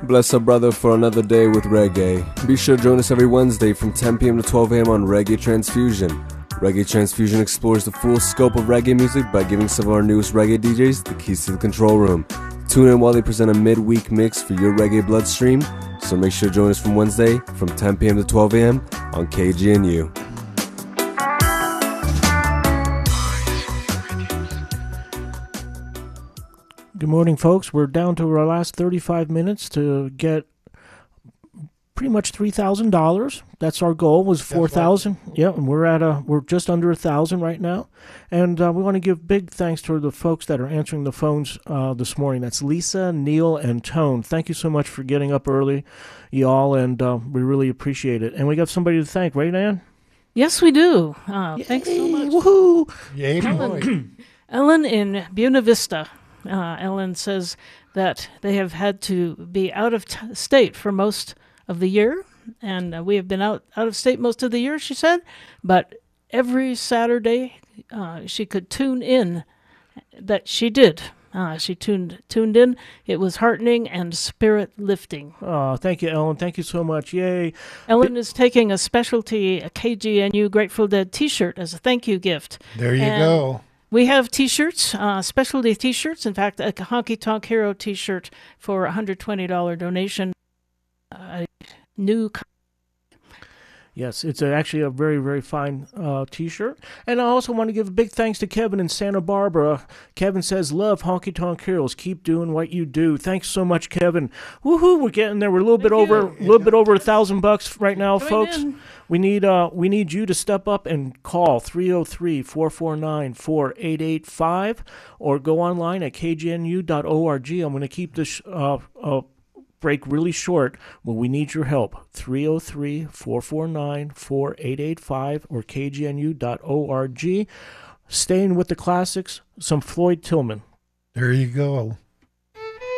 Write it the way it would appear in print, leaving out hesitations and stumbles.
Bless our brother for another day with reggae. Be sure to join us every Wednesday from 10 p.m. to 12 a.m. on Reggae Transfusion. Reggae Transfusion explores the full scope of reggae music by giving some of our newest reggae DJs the keys to the control room. Tune in while they present a midweek mix for your reggae bloodstream, so make sure to join us from Wednesday from 10 p.m. to 12 a.m. on KGNU. Good morning, folks. We're down to our last 35 minutes to get pretty much $3,000. That's our goal. Was 4,000. Yeah, and we're just under 1,000 right now. And we want to give big thanks to the folks that are answering the phones this morning. That's Lisa, Neil, and Tone. Thank you so much for getting up early, y'all, and we really appreciate it. And we got somebody to thank, right, Ann? Yes, we do. Thanks so much. Woohoo! Yay, boy. Ellen in Buena Vista. Ellen says that they have had to be out of state for most of the year, and we have been out of state most of the year, she said, but every Saturday she could tune in. That she did. She tuned in. It was heartening and spirit lifting. Oh, thank you, Ellen. Thank you so much. Yay. Ellen is taking a specialty KGNU Grateful Dead t-shirt as a thank you gift. There you go. We have T-shirts, specialty T-shirts. In fact, a Honky Tonk Hero T-shirt for a $120 donation. Yes, it's actually a very, very fine T-shirt. And I also want to give a big thanks to Kevin in Santa Barbara. Kevin says, love Honky Tonk Heroes. Keep doing what you do. Thanks so much, Kevin. Woohoo! We're getting there. We're a little bit over $1,000 right now, folks. We need you to step up and call 303-449-4885 or go online at kgnu.org. I'm going to keep this break really short, but we need your help. 303-449-4885 or kgnu.org. Staying with the classics, some Floyd Tillman. There you go.